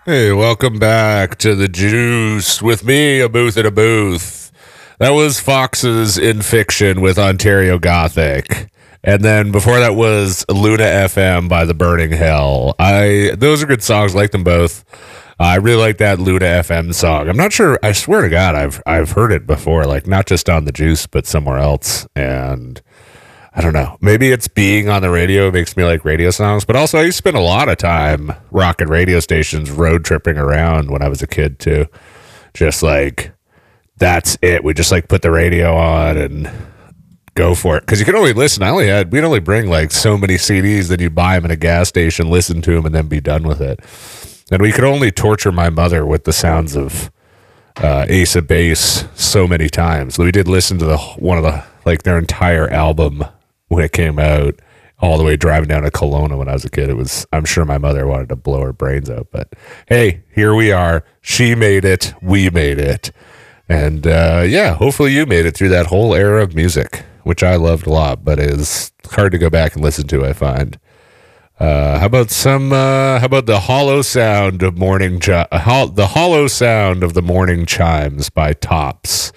Hey, welcome back to the Juice with me, a booth at a booth. That was Fox's In Fiction with Ontario Gothic. And then before that was Luna FM by The Burning Hell. Those are good songs, like them both. I really like that Luna FM song. I'm not sure, I swear to God, I've heard it before, like not just on the Juice, but somewhere else. And I don't know. Maybe it's being on the radio makes me like radio songs, but also I used to spend a lot of time rocking radio stations, road tripping around when I was a kid too. Just like that's it. We just like put the radio on and go for it because you could only listen. We'd only bring like so many CDs, then you buy them in a gas station, listen to them, and then be done with it. And we could only torture my mother with the sounds of Ace of Base so many times. We did listen to their entire album when it came out, all the way driving down to Kelowna when I was a kid. I'm sure my mother wanted to blow her brains out, but hey, here we are. She made it. We made it. And hopefully you made it through that whole era of music, which I loved a lot, but is hard to go back and listen to, I find. How about the hollow sound of the hollow sound of the morning chimes by Tops?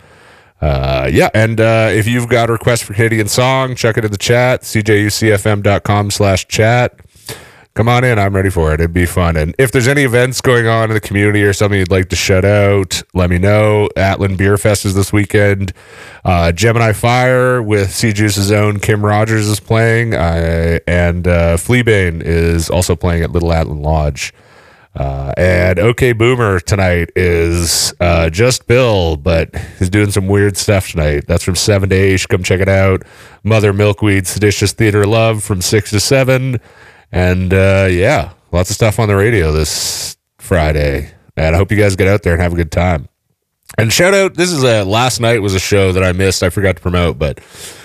And if you've got a request for Canadian song, check it in the chat, cjucfm.com/chat. Come on in. I'm ready for it. It'd be fun. And if there's any events going on in the community or something you'd like to shout out, let me know. Atlan Beer Fest is this weekend. Gemini Fire with C Juice's own Kim Rogers is playing. And Fleabane is also playing at Little Atlan Lodge. And OK Boomer tonight is just Bill, but he's doing some weird stuff tonight. That's from 7 to 8. You should come check it out. Mother Milkweed Seditious Theater Love from 6 to 7. And lots of stuff on the radio this Friday. And I hope you guys get out there and have a good time. And shout out, last night was a show that I missed. I forgot to promote, but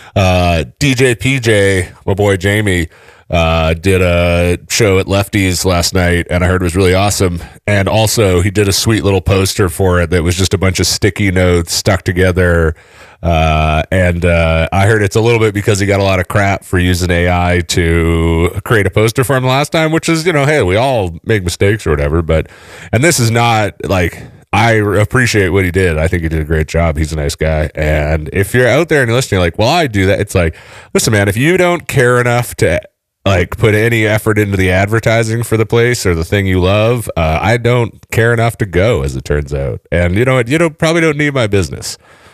DJ PJ, my boy Jamie, did a show at Lefty's last night, and I heard it was really awesome. And also, he did a sweet little poster for it that was just a bunch of sticky notes stuck together. And I heard it's a little bit because he got a lot of crap for using AI to create a poster for him last time, which is, hey, we all make mistakes or whatever. And this is not like, I appreciate what he did. I think he did a great job. He's a nice guy. And if you're out there and you're listening, like, well, I do that. It's like, listen, man, if you don't care enough to like put any effort into the advertising for the place or the thing you love, I don't care enough to go, as it turns out. And you know what? Probably don't need my business.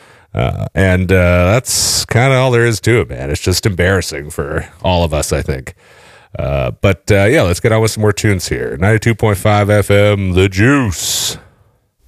That's kind of all there is to it, man. It's just embarrassing for all of us, I think. Let's get on with some more tunes here. 92.5 FM, The Juice.